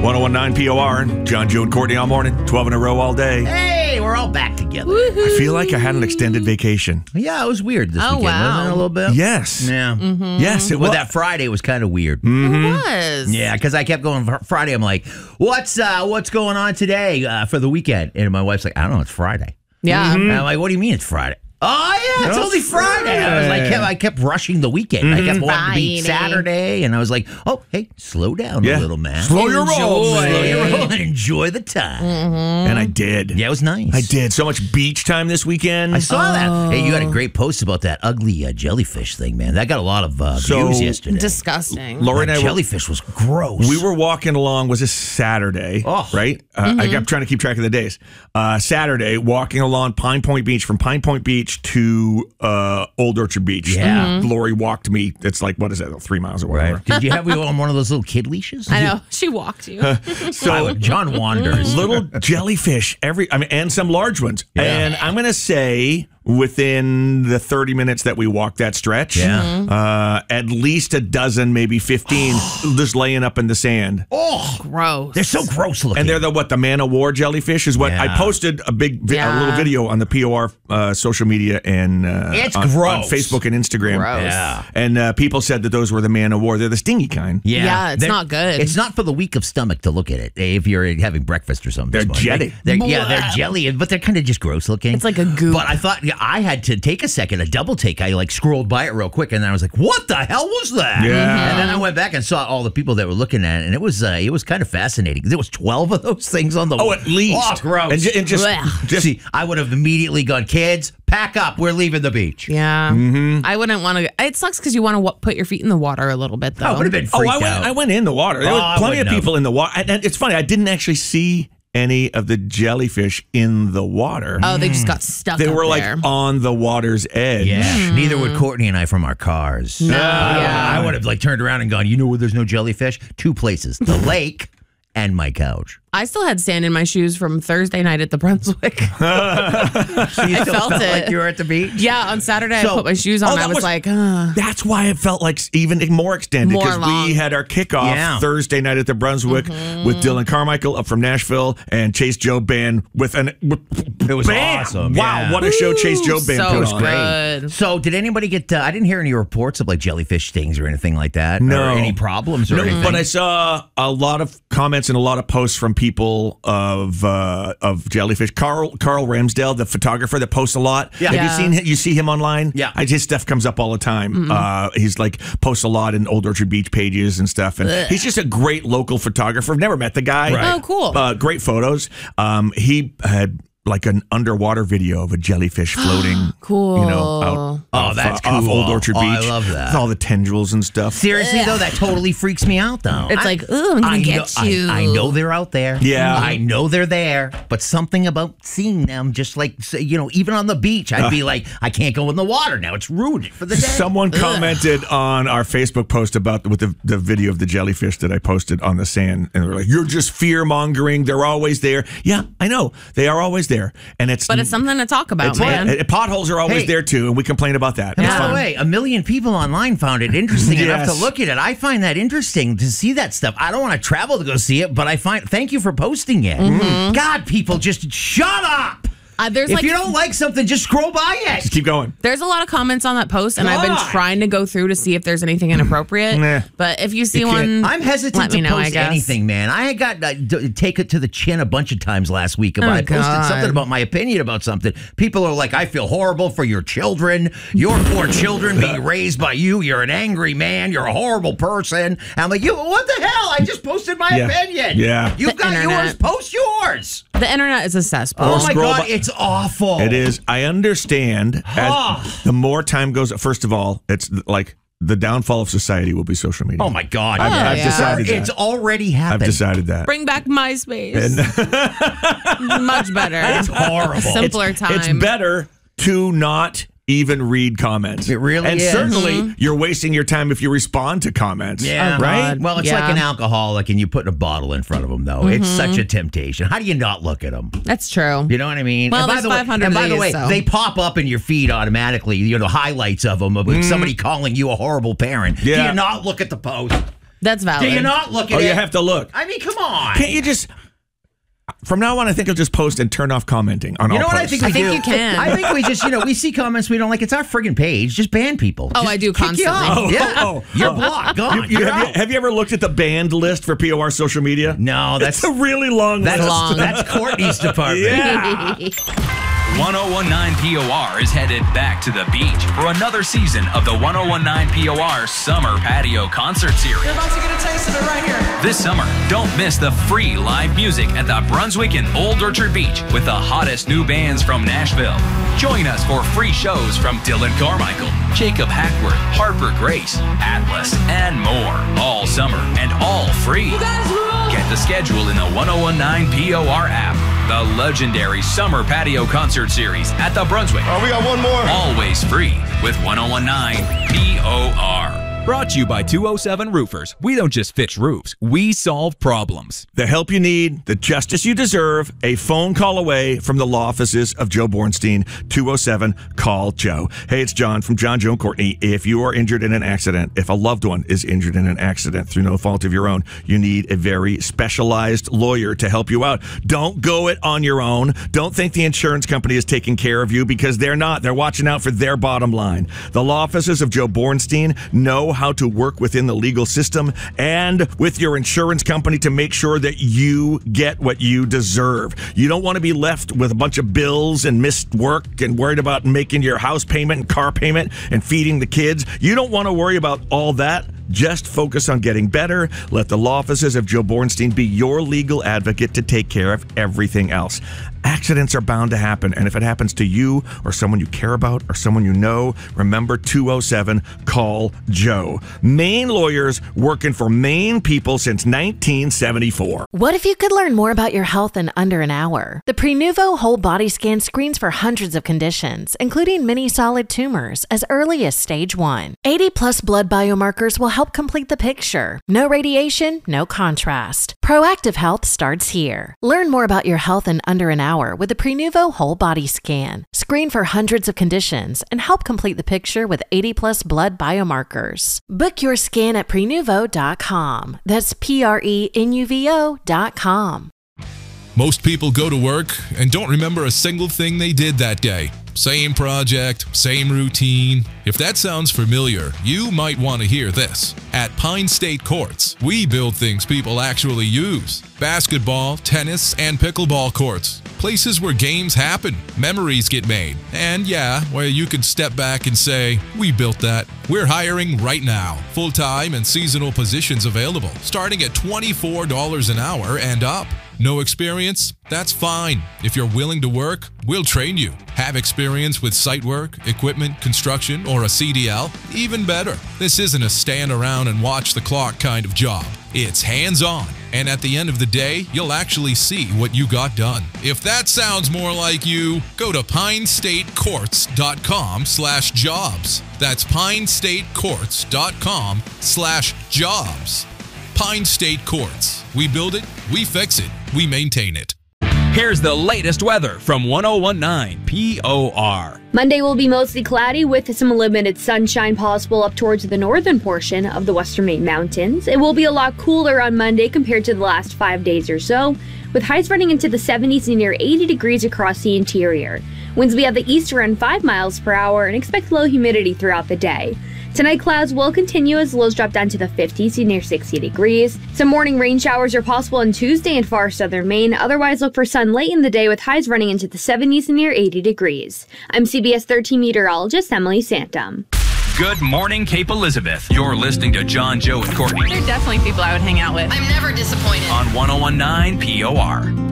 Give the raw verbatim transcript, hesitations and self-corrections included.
one oh one point nine P O R, John, Joe, and Courtney all morning, twelve in a row all day. Hey, we're all back together. Woo-hoo. I feel like I had an extended vacation. Yeah, it was weird this Oh, weekend, wow. wasn't it, a little bit? Yes. Yeah. Mm-hmm. Yes, it Well, was. that Friday was kind of weird. Mm-hmm. It was. Yeah, because I kept going fr- Friday. I'm like, what's uh, what's going on today uh, for the weekend? And my wife's like, I don't know, it's Friday. Yeah. And I'm like, what do you mean it's Friday? Oh, yeah, it's Oh, only Friday. I was like, kept, I kept rushing the weekend. I kept wanting to be Friday. Saturday, and I was like, oh, hey, slow down Yeah. a little, man. Slow your roll. Enjoy. Slow your roll and enjoy the time. And I did. Yeah, it was nice. I did. So much beach time this weekend. I saw Oh. that. Hey, you had a great post about that ugly uh, jellyfish thing, man. That got a lot of uh, So- views yesterday. Disgusting. Lori and That I were, jellyfish was gross. we were walking along, was this Saturday, Oh. right? Uh, I kept trying to keep track of the days. Uh, Saturday, walking along Pine Point Beach, from Pine Point Beach to uh, Old Orchard Beach. Yeah. Mhm. Lori walked me. It's like, what is that, three miles or whatever. Right. Did you have you on one of those little kid leashes? I know. She walked you. So John wanders. little jellyfish, every I mean, and some large ones. Yeah. And I'm going to say within the thirty minutes that we walked that stretch, Yeah. uh, at least a dozen, maybe fifteen, just laying up in the sand. Oh, Gross. they're so gross looking. And they're the what the man of war jellyfish is what Yeah. I posted a big vi- a Yeah. little video on the P O R uh, social media and uh, It's on, on gross. Facebook and Instagram. Gross. Yeah. And uh, people said that those were the man of war. They're the stingy kind. Yeah, Yeah, it's They're- not good. It's not for the weak of stomach to look at it. If you're having breakfast or something, They're this morning. jelly. They're, yeah, they're jelly, but they're kind of just gross looking. It's like a goop. But I thought yeah, I had to take a second, a double take. I like scrolled by it real quick, and then I was like, "What the hell was that?" Yeah. And then I went back and saw all the people that were looking at it, and it was uh, it was kind of fascinating. There was twelve of those things on the. Oh, at least. Oh, gross. And, ju- and just, Blech. just See, I would have immediately gone, kids, pack up. We're leaving the beach. Yeah. Mm-hmm. I wouldn't want to. It sucks because you want to w- put your feet in the water a little bit, though. I would have been Oh, freaked I went. out. I went in the water. There Oh, were I plenty of wouldn't people in the water. And and it's funny. I didn't actually see any of the jellyfish in the water. Oh, they just got stuck. they up were like there. on the water's edge. Yeah, neither would Courtney and I from our cars. No, I, yeah. I would have like turned around and gone, you know where there's no jellyfish? Two places, the lake and my couch. I still had sand in my shoes from Thursday night at the Brunswick. So you I still felt it. like you were at the beach? Yeah, on Saturday So- I put my shoes Oh, on. that I was, was- like, uh, That's why it felt like even more extended More because we long. had our kickoff Yeah. Thursday night at the Brunswick with Dylan Carmichael up from Nashville and Chase Joe Band with an with, It was bam! awesome, Wow, yeah. what a show Chase Joe Band so put on. good. So did anybody get, uh, I didn't hear any reports of like jellyfish stings or anything like that. No. Or any problems or No, anything. but I saw a lot of comments and a lot of posts from people of uh, of jellyfish. Carl Carl Ramsdale, the photographer that posts a lot. Yeah. Have Yeah. you seen him? You see him online? Yeah. I, his stuff comes up all the time. Uh, he's like posts a lot in Old Orchard Beach pages and stuff. And he's just a great local photographer. I've never met the guy. Right. Oh, cool. Uh, great photos. Um, he had like an underwater video of a jellyfish floating. Cool. You know, out Oh, off, that's uh, off cool. Old Orchard Oh, I Beach. love that. With all the tendrils and stuff. Seriously, though, that totally freaks me out, though. It's I- like, ooh, I'm going I to know, get you. I, I know they're out there. Yeah. I know they're there, but something about seeing them, just like, say, you know, even on the beach, I'd be like, I can't go in the water now. It's ruined for the day. Someone commented on our Facebook post about with the, the video of the jellyfish that I posted on the sand, and they're like, "You're just fear mongering. They're always there." Yeah, I know they are always there, and it's But it's something to talk about, it's man. uh, potholes are always Hey. there too, and we complain about that. And It's by the fun. way, a million people online found it interesting enough Yes. to look at it. I find that interesting to see that stuff. I don't want to travel to go see it, but I find, thank you for posting it. God, people, just shut up. Uh, there's If like you don't like something, just scroll by it. Just keep going. There's a lot of comments on that post, and I've been God. trying to go through to see if there's anything inappropriate. Nah. But if you see You one, can't- I'm hesitant let to me know, I post guess. anything, man. I got uh, d- take it to the chin a bunch of times last week. About Oh, I posted God. something about my opinion about something. People are like, "I feel horrible for your children. Your poor children being raised by you. You're an angry man. You're a horrible person." And I'm like, "You, what the hell? I just posted my Yeah. opinion. Yeah. You've The got internet. yours. Post yours." the internet is a cesspool. Oh my scroll God, by- it's awful. It is. I understand. As the more time goes, first of all, it's like the downfall of society will be social media. Oh my God, I've, I've yeah. decided that. It's already I've happened. decided that. Bring back MySpace. Much better. It's horrible. Simpler time. It's better to not even read comments. It really and is. certainly you're wasting your time if you respond to comments. Yeah, Oh, right. God. Well, it's Yeah. like an alcoholic, and you put a bottle in front of them, though. It's such a temptation. How do you not look at them? That's true. You know what I mean? Well, and by there's the way, five hundred and by the days, way, so. they pop up in your feed automatically. You know, highlights of them of somebody calling you a horrible parent. Do Yeah. you not look at the post? That's valid. Do you not look at Oh, it? you have to look. I mean, come on. Can't you just... From now on, I think I'll just post and turn off commenting on You all know what I posts. think we I think do? you can. I think we just, you know, we see comments we don't like. It's our friggin' page. Just ban people. Oh, Just I do kick you constantly. off. Oh, yeah. oh, oh, You're oh. blocked. Gone. You- you- You're have, you, out. have you ever looked at the banned list for P O R social media? No, that's It's a really long that's list. long. that's Courtney's department. Yeah. ten nineteen P O R is headed back to the beach for another season of the ten nineteen P O R Summer Patio Concert Series. You're about to get a taste of it right here. This summer, don't miss the free live music at the Brunswick and Old Orchard Beach with the hottest new bands from Nashville. Join us for free shows from Dylan Carmichael, Jacob Hackworth, Harper Grace, Atlas, and more. All summer and all free. Get the schedule in the ten nineteen P O R app. The legendary Summer Patio Concert Series at the Brunswick. Oh, we got one more. Always free with ten nineteen P O R. Brought to you by two oh seven Roofers. We don't just fix roofs, we solve problems. The help you need, the justice you deserve, a phone call away from the law offices of Joe Bornstein, two oh seven, call Joe. Hey, it's John from John, Joe, and Courtney. If you are injured in an accident, if a loved one is injured in an accident through no fault of your own, you need a very specialized lawyer to help you out. Don't go it on your own. Don't think the insurance company is taking care of you, because they're not. They're watching out for their bottom line. The law offices of Joe Bornstein know how to work within the legal system and with your insurance company to make sure that you get what you deserve. You don't want to be left with a bunch of bills and missed work and worried about making your house payment and car payment and feeding the kids. You don't want to worry about all that. Just focus on getting better. Let the law offices of Joe Bornstein be your legal advocate to take care of everything else. Accidents are bound to happen, and if it happens to you or someone you care about or someone you know, remember two oh seven, call Joe. Maine lawyers working for Maine people since nineteen seventy-four. What if you could learn more about your health in under an hour? The Prenuvo whole body scan screens for hundreds of conditions, including many solid tumors, as early as stage one. eighty plus blood biomarkers will help complete the picture. No radiation, no contrast. Proactive health starts here. Learn more about your health in under an hour with the Prenuvo whole body scan. Screen for hundreds of conditions and help complete the picture with eighty plus blood biomarkers. Book your scan at prenuvo dot com. That's P R E N U V O dot com. Most people go to work and don't remember a single thing they did that day. Same project, same routine. If that sounds familiar, you might want to hear this. At Pine State Courts, we build things people actually use. Basketball, tennis, and pickleball courts. Places where games happen, memories get made, and yeah, where you can step back and say, we built that. We're hiring right now. Full-time and seasonal positions available, starting at twenty-four dollars an hour and up. No experience? That's fine. If you're willing to work, we'll train you. Have experience with site work, equipment, construction, or a C D L? Even better. This isn't a stand around and watch the clock kind of job. It's hands-on, and at the end of the day, you'll actually see what you got done. If that sounds more like you, go to pine state courts dot com slash jobs. That's pine state courts dot com slash jobs. Pine State Courts. We build it, we fix it, we maintain it. Here's the latest weather from ten nineteen P O R. Monday will be mostly cloudy with some limited sunshine possible up towards the northern portion of the western Maine mountains. It will be a lot cooler on Monday compared to the last five days or so, with highs running into the seventies and near eighty degrees across the interior. Winds will be at the east around five miles per hour, and expect low humidity throughout the day. Tonight, clouds will continue as lows drop down to the fifties to near sixty degrees. Some morning rain showers are possible on Tuesday in far southern Maine. Otherwise, look for sun late in the day with highs running into the seventies and near eighty degrees. I'm C B S thirteen meteorologist Emily Santum. Good morning, Cape Elizabeth. You're listening to John, Joe, and Courtney They're definitely people I would hang out with. I'm never disappointed. on ten nineteen P O R.